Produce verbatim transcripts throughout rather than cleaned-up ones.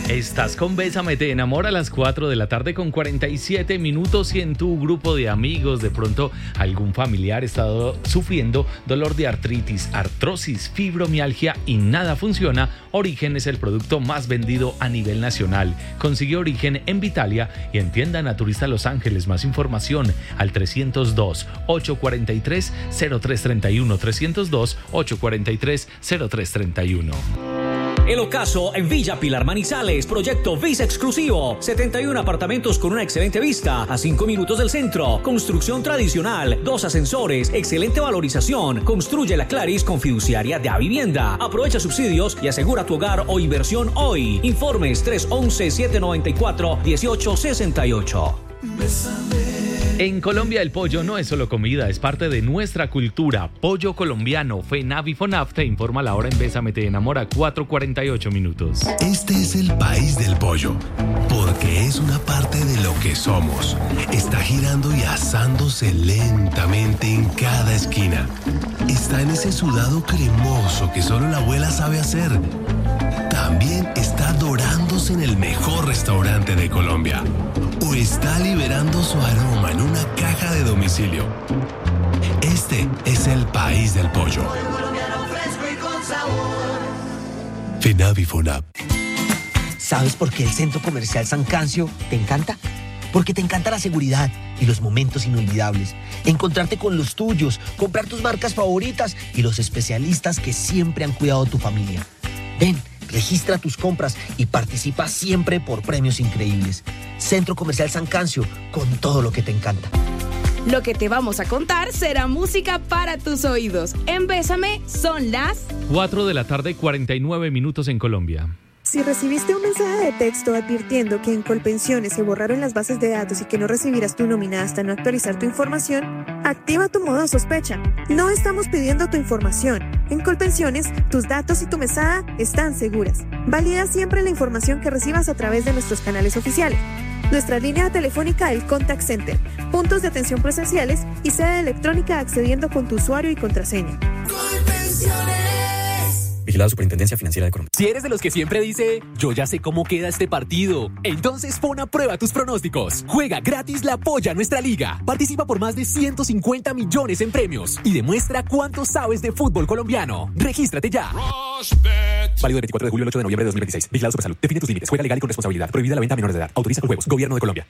Estás con Bésame, te enamora a las cuatro de la tarde con cuarenta y siete minutos y en tu grupo de amigos de pronto algún familiar está sufriendo dolor de artritis, artrosis, fibromialgia y nada funciona. Origen es el producto más vendido a nivel nacional. Consigue Origen en Vitalia y en tienda Naturista Los Ángeles. Más información al trescientos dos, ochocientos cuarenta y tres, cero tres treinta y uno, trescientos dos, ochocientos cuarenta y tres, cero tres treinta y uno. El Ocaso en Villa Pilar Manizales, proyecto Visa exclusivo, setenta y uno apartamentos con una excelente vista, a cinco minutos del centro, construcción tradicional, dos ascensores, excelente valorización, construye la Claris con fiduciaria de Avivienda, aprovecha subsidios y asegura tu hogar o inversión hoy. Informes tres once, siete noventa y cuatro, dieciocho sesenta y ocho. En Colombia el pollo no es solo comida, es parte de nuestra cultura. Pollo colombiano, FENAV y FONAF te informa la hora en Bésame te enamora, cuatro cuarenta y ocho minutos. Este es el país del pollo, porque es una parte de lo que somos. Está girando y asándose lentamente en cada esquina. Está en ese sudado cremoso que solo la abuela sabe hacer. También está dorándose en el mejor restaurante de Colombia. O está liberando su aroma en una caja de domicilio. Este es el país del pollo. FENAV y FONAP. ¿Sabes por qué el Centro Comercial San Cancio te encanta? Porque te encanta la seguridad y los momentos inolvidables. Encontrarte con los tuyos, comprar tus marcas favoritas y los especialistas que siempre han cuidado tu familia. Ven, registra tus compras y participa siempre por premios increíbles. Centro Comercial San Cancio, con todo lo que te encanta. Lo que te vamos a contar será música para tus oídos. En Bésame son las cuatro de la tarde, cuarenta y nueve minutos en Colombia. Si recibiste un mensaje de texto advirtiendo que en Colpensiones se borraron las bases de datos y que no recibirás tu nómina hasta no actualizar tu información, activa tu modo de sospecha. No estamos pidiendo tu información. En Colpensiones, tus datos y tu mesada están seguras. Valida siempre la información que recibas a través de nuestros canales oficiales. Nuestra línea telefónica, el Contact Center, puntos de atención presenciales y sede electrónica accediendo con tu usuario y contraseña. Colpensiones. Vigilado Superintendencia Financiera de Colombia. Si eres de los que siempre dice, yo ya sé cómo queda este partido, entonces pon a prueba tus pronósticos. Juega gratis la Polla a nuestra liga. Participa por más de ciento cincuenta millones en premios y demuestra cuánto sabes de fútbol colombiano. Regístrate ya. Válido del veinticuatro de julio al ocho de noviembre de dos mil veintiséis. Vigilado Supersalud. Define tus límites. Juega legal y con responsabilidad. Prohibida la venta a menores de edad. Autoriza con juegos. Gobierno de Colombia.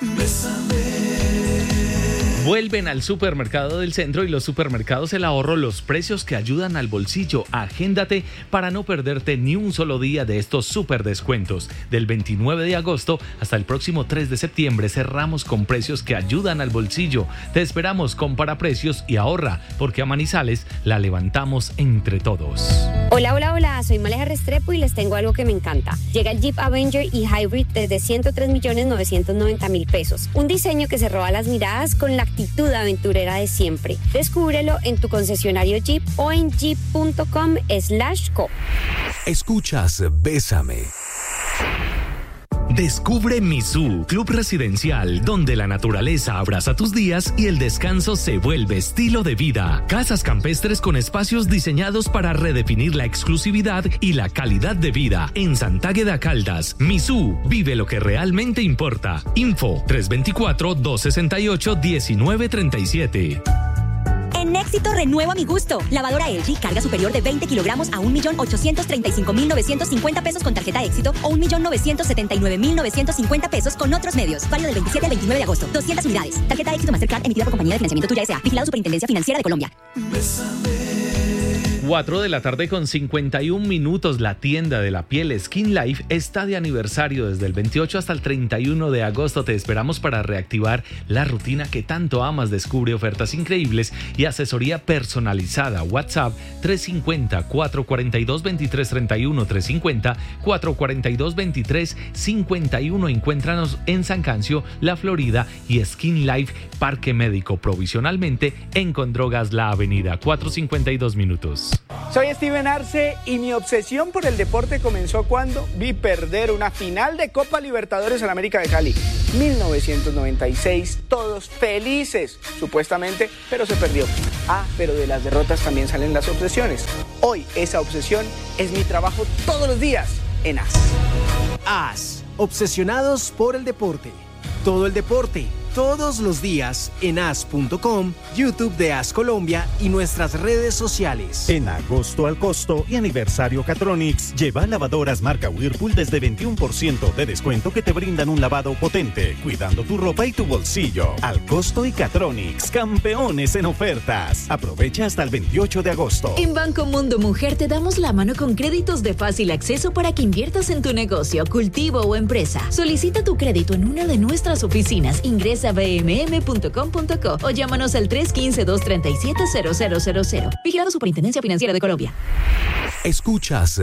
Vuelven al supermercado del centro y los supermercados El Ahorro, los precios que ayudan al bolsillo. Agéndate para no perderte ni un solo día de estos super descuentos. Del veintinueve de agosto hasta el próximo tres de septiembre cerramos con precios que ayudan al bolsillo. Te esperamos, compara precios y ahorra, porque a Manizales la levantamos entre todos. Hola, hola, hola, soy Maleja Restrepo y les tengo algo que me encanta. Llega el Jeep Avenger y Hybrid desde ciento tres millones novecientos noventa mil pesos. Un diseño que se roba las miradas con la actitud aventurera de siempre. Descúbrelo en tu concesionario Jeep o en jeep punto com slash co. Escuchas Bésame. Descubre Misú, club residencial, donde la naturaleza abraza tus días y el descanso se vuelve estilo de vida. Casas campestres con espacios diseñados para redefinir la exclusividad y la calidad de vida. En Santágueda Caldas, Misú, vive lo que realmente importa. Info tres dos cuatro, dos seis ocho, uno nueve tres siete. En Éxito renuevo mi gusto. Lavadora L G, carga superior de veinte kilogramos a un millón ochocientos treinta y cinco mil novecientos cincuenta pesos con tarjeta Éxito o un millón novecientos setenta y nueve mil novecientos cincuenta pesos con otros medios. Válido del veintisiete al veintinueve de agosto. doscientas unidades. Tarjeta Éxito Mastercard emitida por Compañía de Financiamiento Tuya S A. Vigilado Superintendencia Financiera de Colombia. cuatro de la tarde con cincuenta y un minutos. La tienda de la piel Skin Life está de aniversario desde el veintiocho hasta el treinta y uno de agosto. Te esperamos para reactivar la rutina que tanto amas. Descubre ofertas increíbles y asesoría personalizada. WhatsApp tres cinco cero, cuatro cuatro dos, dos tres tres uno, tres cinco cero, cuatro cuatro dos, dos tres cinco uno. Encuéntranos en San Cancio, La Florida y Skin Life Parque Médico, provisionalmente en Condrogas La Avenida. cuatro cincuenta y dos minutos. Soy Steven Arce y mi obsesión por el deporte comenzó cuando vi perder una final de Copa Libertadores en América de Cali. mil novecientos noventa y seis, todos felices, supuestamente, pero se perdió. Ah, pero de las derrotas también salen las obsesiones. Hoy esa obsesión es mi trabajo todos los días. en A S. A S, obsesionados por el deporte. Todo el deporte, todos los días en A S punto com, YouTube de A S Colombia y nuestras redes sociales. En agosto al costo y aniversario Catronics, lleva lavadoras marca Whirlpool desde veintiuno por ciento de descuento que te brindan un lavado potente, cuidando tu ropa y tu bolsillo. Al costo y Catronics, campeones en ofertas. Aprovecha hasta el veintiocho de agosto. En Banco Mundo Mujer te damos la mano con créditos de fácil acceso para que inviertas en tu negocio, cultivo o empresa. Solicita tu crédito en una de nuestras oficinas. Ingresa a b m m punto com punto co o llámanos al tres uno cinco, dos tres siete, cero cero cero cero. Vigilado Superintendencia Financiera de Colombia. Escuchas